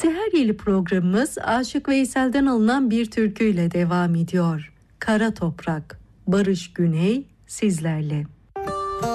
Seher programımız Aşık Veysel'den alınan bir türküyle devam ediyor. Kara Toprak, Barış Güney sizlerle.